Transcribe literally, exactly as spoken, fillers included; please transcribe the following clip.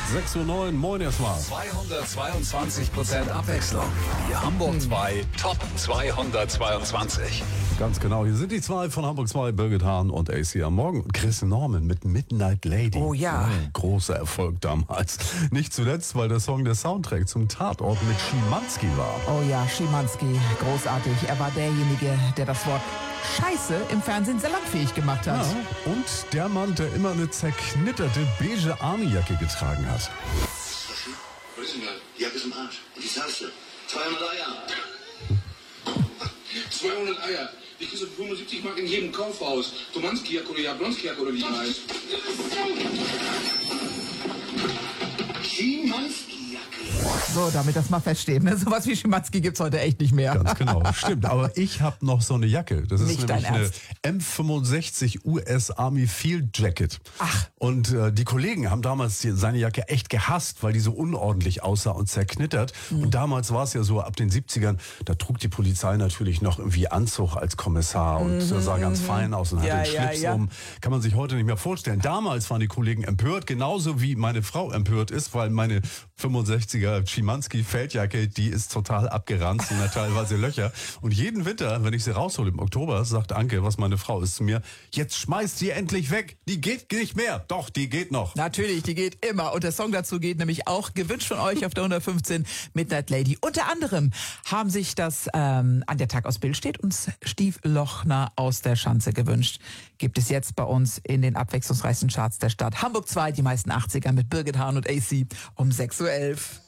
sechs Uhr neun, moin erstmal. zweihundertzweiundzwanzig Prozent Abwechslung. Die Hamburg zwei Top zweihundertzweiundzwanzig. Ganz genau, hier sind die zwei von Hamburg zwei, Birgit Hahn und A C am Morgen. Und Chris Norman mit Midnight Lady. Oh ja. Oh, großer Erfolg damals. Nicht zuletzt, weil der Song der Soundtrack zum Tatort mit Schimanski war. Oh ja, Schimanski, großartig. Er war derjenige, der das Wort Scheiße im Fernsehen salonfähig gemacht hat. Ja, und der Mann, der immer eine zerknitterte beige Army-Jacke getragen hat. Was ist denn das? Die Jacke ist im Arsch. Und die zahlst du. zweihundert Eier. zweihundert Eier. Die kriegst du fünfundsiebzig Mark in jedem Kaufhaus. Tomanski-Jacke oder Jablonski-Jacke oder wie die heißt. Schimanski-Jacke. So, damit das mal feststeht. Ne? Sowas wie Schimanski gibt's heute echt nicht mehr. Ganz genau, stimmt. Aber ich habe noch so eine Jacke. Das ist Nicht nämlich dein eine Ernst? M fünfundsechzig U S Army Field Jacket. Ach. Und äh, die Kollegen haben damals die, seine Jacke echt gehasst, weil die so unordentlich aussah und zerknittert. Mhm. Und damals war es ja so, ab den siebzigern, da trug die Polizei natürlich noch irgendwie Anzug als Kommissar und mhm. sah ganz fein aus und Ja, hatte einen ja, Schlips ja. um. Kann man sich heute nicht mehr vorstellen. Damals waren die Kollegen empört, genauso wie meine Frau empört ist, weil meine fünfundsechziger Schimanski Feldjacke, die ist total abgeranzt und hat teilweise Löcher. Und jeden Winter, wenn ich sie raushole im Oktober, sagt Anke, was meine Frau ist zu mir, jetzt schmeißt die endlich weg. Die geht nicht mehr. Doch, die geht noch. Natürlich, die geht immer. Und der Song dazu geht nämlich auch, gewünscht von euch auf der hundertfünfzehn, Midnight Lady. Unter anderem haben sich das ähm, an der Tag aus Bild steht uns Stief Lochner aus der Schanze gewünscht. Gibt es jetzt bei uns in den abwechslungsreichsten Charts der Stadt. Hamburg zwei, die meisten achtziger mit Birgit Hahn und A C um sechs Uhr elf.